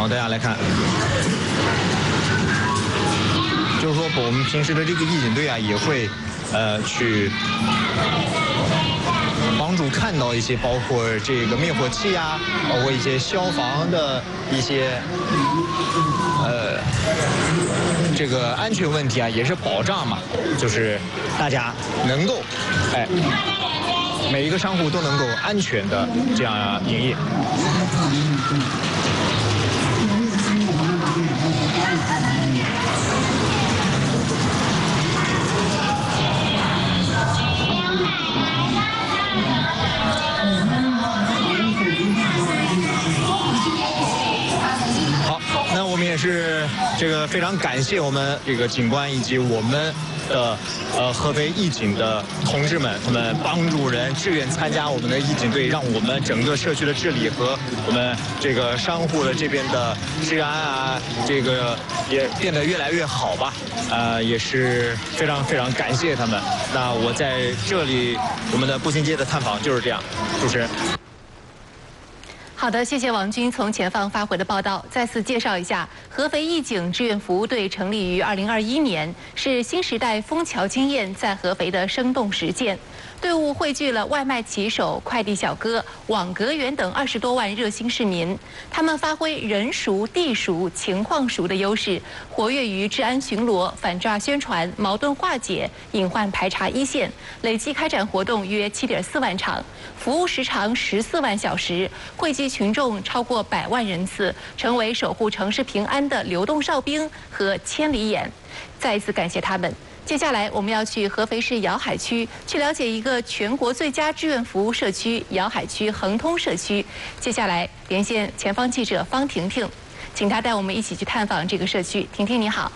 大家来看，就是说我们平时的这个义警队啊，也会去帮助看到一些包括这个灭火器啊，包括一些消防的一些这个安全问题啊，也是保障嘛，就是大家能够每一个商户都能够安全的这样营业。好，那我们也是这个非常感谢我们这个警官以及我们的合肥义警的同志们，他们帮助人志愿参加我们的义警队，让我们整个社区的治理和我们这个商户的这边的治安啊，这个也变得越来越好吧。也是非常非常感谢他们。那我在这里，我们的步行街的探访就是这样。主持人。 好的，谢谢王军从前方发回的报道。再次介绍一下，合肥义警志愿服务队成立于2021年，是新时代枫桥经验在合肥的生动实践。队伍汇聚了外卖骑手、快递小哥、网格员等20多万热心市民，他们发挥人熟、地熟、情况熟的优势，活跃于治安巡逻、反诈宣传、矛盾化解、隐患排查一线，累计开展活动约7.4万场，服务时长14万小时，汇集群众超过100万人次，成为守护城市平安的流动哨兵和千里眼。再一次感谢他们。接下来我们要去合肥市瑶海区，去了解一个全国最佳志愿服务社区——瑶海区恒通社区。接下来连线前方记者方婷婷，请她带我们一起去探访这个社区。婷婷你好。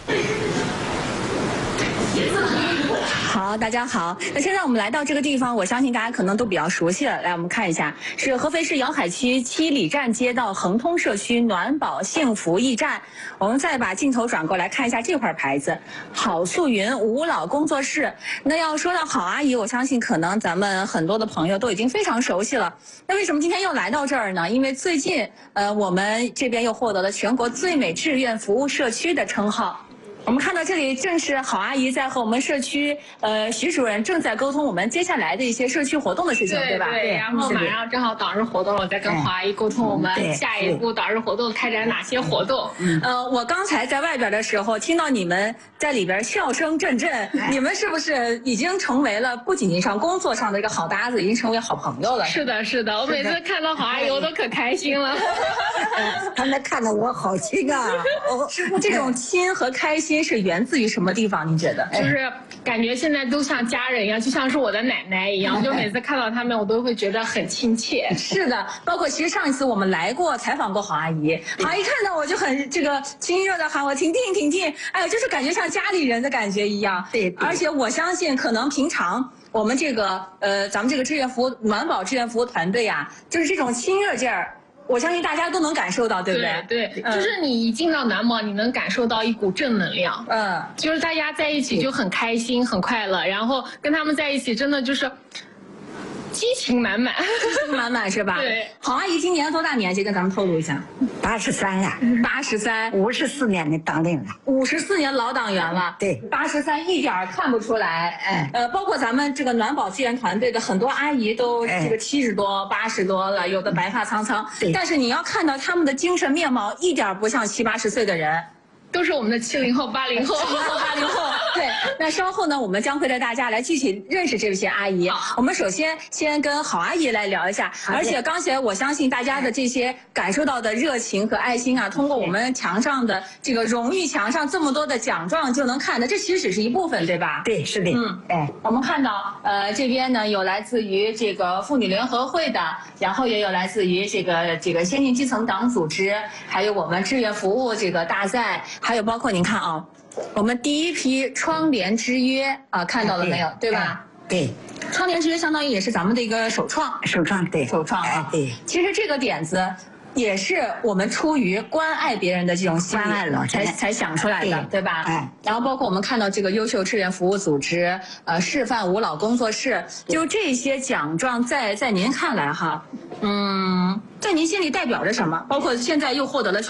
好，大家好。那现在我们来到这个地方，我相信大家可能都比较熟悉了。来，我们看一下，是合肥市瑶海区七里站街道恒通社区暖宝幸福驿站。我们再把镜头转过来看一下这块牌子，好素云五老工作室。那要说到好阿姨，我相信可能咱们很多的朋友都已经非常熟悉了。那为什么今天又来到这儿呢？因为最近，我们这边又获得了全国最美志愿服务社区的称号。我们看到这里正是好阿姨在和我们社区徐主任正在沟通我们接下来的一些社区活动的事情，对吧？ 对，然后马上正好党日活动了，我在跟好阿姨沟通我们下一步党日活动开展哪些活动。 我刚才在外边的时候听到你们在里边笑声阵阵，你们是不是已经成为了不仅仅上工作上的一个好搭子，已经成为好朋友了？ 是的，是的，我每次看到好阿姨我都可开心了。 他们看到我好亲啊！ 这种亲和开心是源自于什么地方？你觉得？ 就是感觉现在都像家人一样，就像是我的奶奶一样，就每次看到他们，我都会觉得很亲切。 是的，包括其实上一次我们来过采访过郝阿姨，郝阿姨看到我就很这个亲热的喊我婷婷婷婷，哎呦，就是感觉像家里人的感觉一样。 对， 而且我相信，可能平常我们这个咱们这个志愿服务暖宝志愿服务团队啊，就是这种亲热劲儿。我相信大家都能感受到，对不对？ 对，就是你一进到暖宝，你能感受到一股正能量。就是大家在一起就很开心、很快乐，然后跟他们在一起真的就是激情满满， 激情满满是吧？ 对。 郝阿姨今年多大年纪？跟咱们透露一下。 83呀 ，83， 54年的党龄了 ，54年老党员了。 对 ，83一点看不出来。包括咱们这个暖宝志愿团队的很多阿姨都这个70多、80多了，有的白发苍苍。但是你要看到他们的精神面貌，一点不像70、80岁的人。 都是我们的70后、80后、 80后。对，那稍后呢，我们将会带大家来具体认识这些阿姨。我们首先先跟郝阿姨来聊一下，而且刚才我相信大家的这些感受到的热情和爱心啊，通过我们墙上的这个荣誉墙上这么多的奖状就能看的，这其实只是一部分，对吧？ 对，是的。 我们看到这边呢有来自于这个妇女联合会的，然后也有来自于这个先进基层党组织，还有我们志愿服务这个大赛。还有包括您看啊，我们第一批窗帘之约啊，看到了没有？对吧？ 对， 窗帘之约相当于也是咱们的一个首创。 对， 首创啊。 对， 其实这个点子也是我们出于关爱别人的这种心理才想出来的，对吧？然后包括我们看到这个优秀志愿服务组织，示范五老工作室，就这些奖状在您看来哈，在您心里代表着什么？包括现在又获得了